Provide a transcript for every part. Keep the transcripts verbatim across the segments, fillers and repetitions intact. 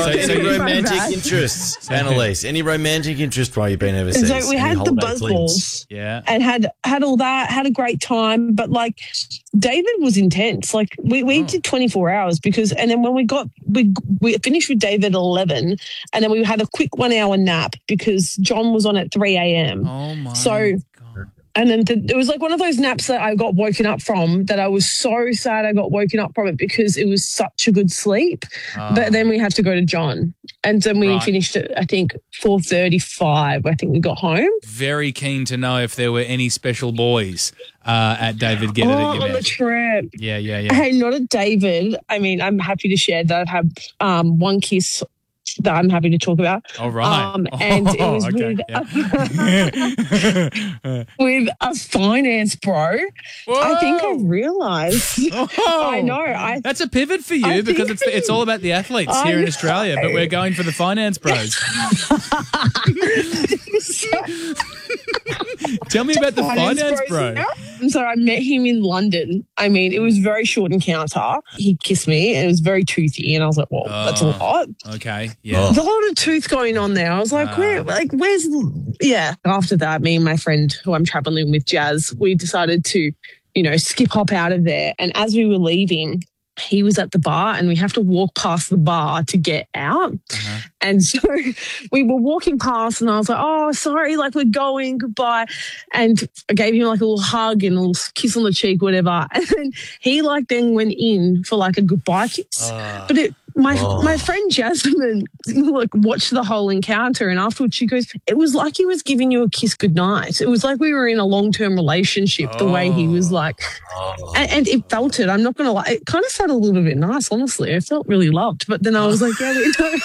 So, Any so romantic back. interests, Annalise? Any romantic interest while you've been overseas? So we Any had the holiday buzz flings? balls. Yeah. And had had all that, had a great time. But like David was intense. Like we, we Oh. did twenty-four hours because, and then when we got, we we finished with David at eleven and then we had a quick one hour nap because John was on at three a.m. Oh, my So- God. And then the, it was like one of those naps that I got woken up from that I was so sad I got woken up from it because it was such a good sleep. Oh. But then we had to go to John. And then we Right. finished at, I think, four thirty-five. I think we got home. Very keen to know if there were any special boys uh, at David Get It oh, at your on the match. trip. Yeah, yeah, yeah. Hey, not at David. I mean, I'm happy to share that I have um, one kiss that I'm happy to talk about. All right. Um, and it was okay, with, yeah. with a finance bro. I think I Whoa. realized. Oh, I know. I That's a pivot for you I because think- it's it's all about the athletes I here in know. Australia, but we're going for the finance bros. Tell me about the finance bro. And so I met him in London. I mean, it was a very short encounter. He kissed me and it was very toothy. And I was like, well, that's a Oh. lot. Okay, yeah. There's a lot of tooth going on there. I was like, Ah. where, like, where's, yeah. After that, me and my friend who I'm traveling with, Jazz, we decided to, you know, skip hop out of there. And as we were leaving, he was at the bar and we have to walk past the bar to get out. Uh-huh. And so we were walking past and I was like, oh, sorry, like we're going, goodbye. And I gave him like a little hug and a little kiss on the cheek, whatever. And then he like then went in for like a goodbye kiss. Ah. But it, my Oh. my friend Jasmine like watched the whole encounter and afterwards she goes, it was like he was giving you a kiss goodnight. It was like we were in a long-term relationship, the way he was like, Oh. and, and it felt it. I'm not going to lie. It kind of felt a little bit nice, honestly. I felt really loved. But then I was like, yeah, we don't.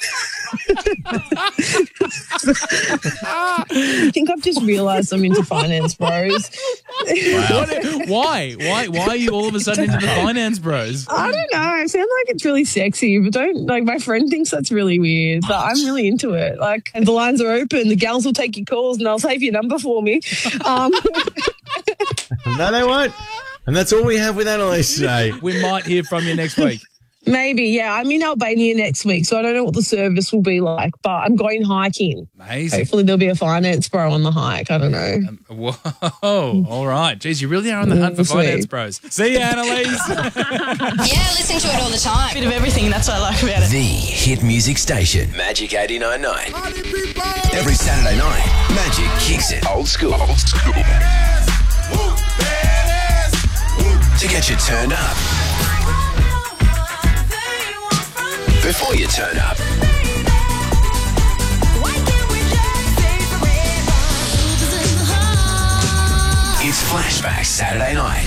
I think I've just realised I'm into finance bros. What- why? Why? Why are you all of a sudden into the finance bros? I don't know. I sound like it's really sexy, but don't like my friend thinks that's really weird. But I'm really into it. Like and the lines are open, the gals will take your calls and they'll save your number for me. Um, No, they won't. And that's all we have with Annalise today. We might hear from you next week. maybe, yeah. I'm in Albania next week, so I don't know what the service will be like, but I'm going hiking. Amazing. Hopefully there'll be a finance bro on the hike. I don't know. Um, whoa. All right. Geez, you really are on the hunt for We'll see. finance bros. See you, Annalise. Yeah, listen to it all the time. Bit of everything, that's what I like about it. The hit music station, Magic eighty-nine point nine. Every Saturday night, Magic kicks it old school. Old school. To get you turned up. Before you turn up. It's Flashback Saturday night.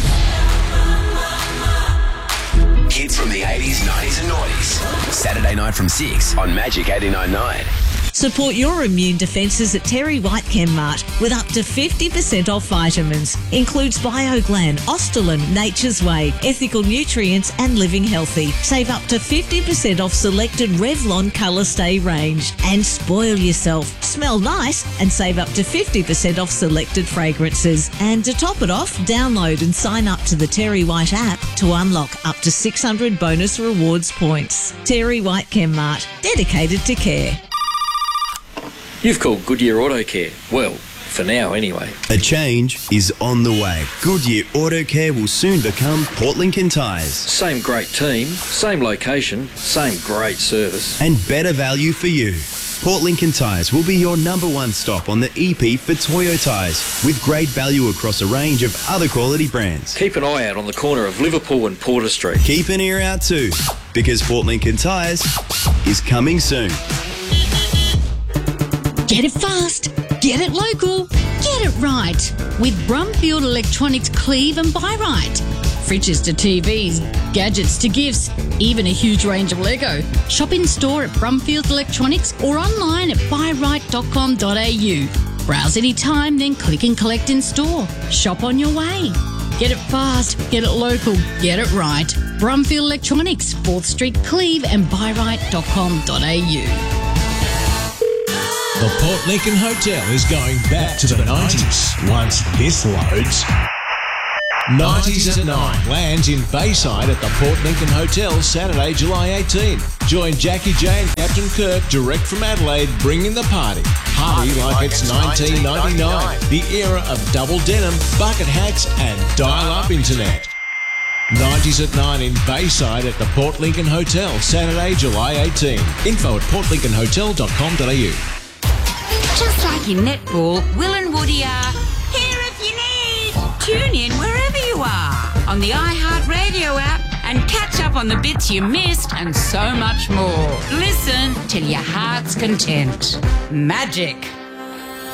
Hits from the eighties, nineties and noughties. Saturday night from six on Magic eighty-nine point nine. Support your immune defences at Terry White Chemmart with up to fifty percent off vitamins. Includes BioGlan, Osterlin, Nature's Way, Ethical Nutrients and Living Healthy. Save up to fifty percent off selected Revlon Colour Stay range. And spoil yourself. Smell nice and save up to fifty percent off selected fragrances. And to top it off, download and sign up to the Terry White app to unlock up to six hundred bonus rewards points. Terry White Chemmart, dedicated to care. You've called Goodyear Auto Care. Well, for now anyway. A change is on the way. Goodyear Auto Care will soon become Port Lincoln Tyres. Same great team, same location, same great service. And better value for you. Port Lincoln Tyres will be your number one stop on the E P for Toyo tyres, with great value across a range of other quality brands. Keep an eye out on the corner of Liverpool and Porter Street. Keep an ear out too, because Port Lincoln Tyres is coming soon. Get it fast, get it local, get it right with Brumfield Electronics Cleave and Buy Right. Fridges to T Vs, gadgets to gifts, even a huge range of Lego. Shop in store at Brumfield Electronics or online at buy right dot com dot a u. Browse anytime, then click and collect in store. Shop on your way. Get it fast, get it local, get it right. Brumfield Electronics, fourth Street, Cleave and buy right dot com dot a u. The Port Lincoln Hotel is going back to the nineties once this loads. nineties at nine lands in Bayside at the Port Lincoln Hotel Saturday, July eighteenth. Join Jackie J and Captain Captain Kirk direct from Adelaide, bringing the party. Party like it's nineteen ninety-nine, the era of double denim, bucket hats and dial-up internet. nineties at nine in Bayside at the Port Lincoln Hotel, Saturday, July eighteenth. Info at port lincoln hotel dot com dot a u. Just like in netball, Will and Woody are here if you need. Tune in wherever you are on the iHeartRadio app and catch up on the bits you missed and so much more. Listen till your heart's content. Magic.